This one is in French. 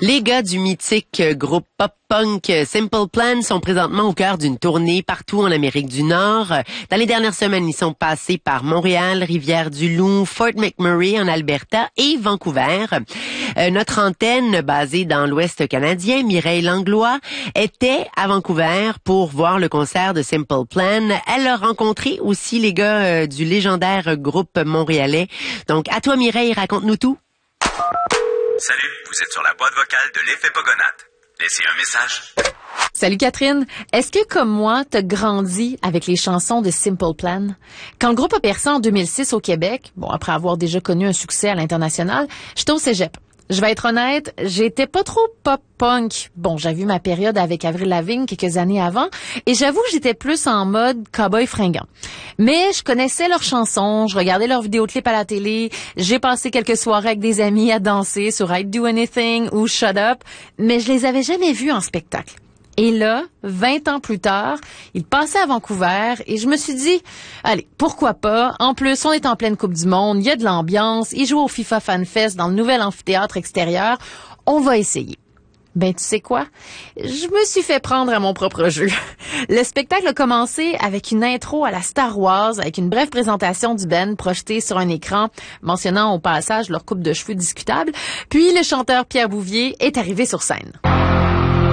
Les gars du mythique groupe pop-punk Simple Plan sont présentement au cœur d'une tournée partout en Amérique du Nord. Dans les dernières semaines, ils sont passés par Montréal, Rivière-du-Loup, Fort McMurray en Alberta et Vancouver. Notre antenne, basée dans l'Ouest canadien, Mireille Langlois, était à Vancouver pour voir le concert de Simple Plan. Elle a rencontré aussi les gars du légendaire groupe montréalais. Donc, à toi Mireille, raconte-nous tout. Salut, vous êtes sur la boîte vocale de l'effet Pogonat. Laissez un message. Salut Catherine. Est-ce que, comme moi, t'as grandi avec les chansons de Simple Plan? Quand le groupe a percé en 2006 au Québec, après avoir déjà connu un succès à l'international, j'étais au cégep. Je vais être honnête, j'étais pas trop pop-punk. J'avais eu ma période avec Avril Lavigne quelques années avant, et j'avoue que j'étais plus en mode cowboy fringant. Mais je connaissais leurs chansons, je regardais leurs vidéoclips à la télé, j'ai passé quelques soirées avec des amis à danser sur I'd Do Anything ou Shut Up, mais je les avais jamais vus en spectacle. Et là, 20 ans plus tard, ils passaient à Vancouver et je me suis dit, allez, pourquoi pas? En plus, on est en pleine Coupe du Monde, il y a de l'ambiance, ils jouent au FIFA Fan Fest dans le nouvel amphithéâtre extérieur. On va essayer. Tu sais quoi? Je me suis fait prendre à mon propre jeu. Le spectacle a commencé avec une intro à la Star Wars, avec une brève présentation du band projetée sur un écran, mentionnant au passage leur coupe de cheveux discutable. Puis le chanteur Pierre Bouvier est arrivé sur scène.